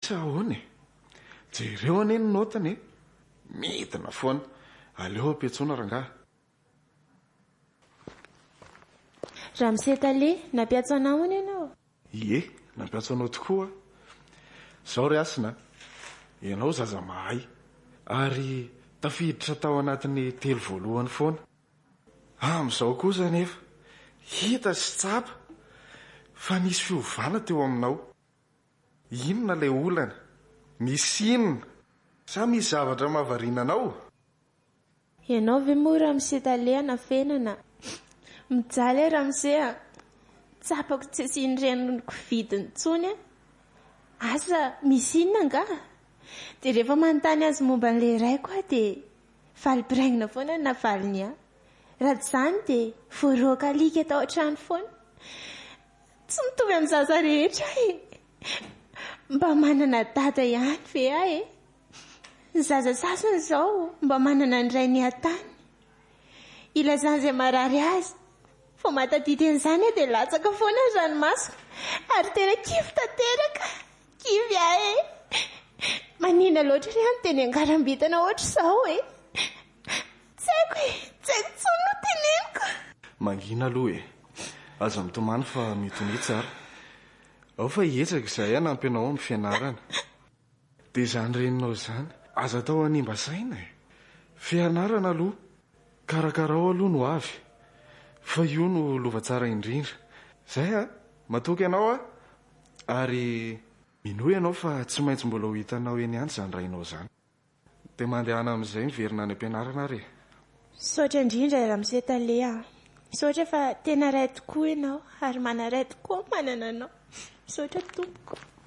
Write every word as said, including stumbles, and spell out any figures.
sa ahoana e? Jereo anie ny notany e. Midina foana. Aleo ampiantsoana rangahy. Ramsetale, nampiatso anao hono ianao? Ie, nampiatso anao tokoa. Zao ry asina, ianao zaza mahay ary tafiditra tao anatin'ny telo voalohany foana. Amin'izao kosa nefa hita sy tsapa fa nisy fiovana teo aminao. Inona ilay olana? Misy inona? Sa misy zavatra mahavariana anao? Ianao ve moa Ramsetale anafenana? Mijaly e Ramsea, tsapako tsy sinreniko vidiny tsony. Asa misy inona nga? Dia rehefa manontany azy momba n'ilay iray koa dia valipiraingina foana na valiny ahy. Raha tsy izany dia voaroaka alika tao an-trano foana. Tsy mitovy amin'ny zaza rehetra e. Mba manana dada ihany ve ahy e? Ny zaza sasany izao mba manana ny rainy hatany. Ilazany izay marary azy. Fo matadidy an'izany dia latsaka foana ny ranomasina ary tena kivy tanteraka. Kivy ahy e. Manina loatra ry any teny angarambitana ohatr' izao e. Tsy haiko e, tsy haiko tsony no teneniko. Mangina aloha e. Aza mitomany fa mitony tsara. Ao fa hietsaka izay hanampy anao amin'ny fianarana. Dia izany reninao izany, aza atao hanimba saina e. Fianarana aloha, karakarao aloha no avy. Fa io no lova tsara indrindra. Zay a, matoky anao a. Ary minoy ianao fa tsy maintsy mbola ho hitanao eny ihany izany rainao izany. Dia mandehana amin'izay miverina any am-pianarana re. Saotra indrindra Ramsetale a. Saotra fa tena ray tokoa ianao ary mana ray tokoa manana anao. Saotra tompoko.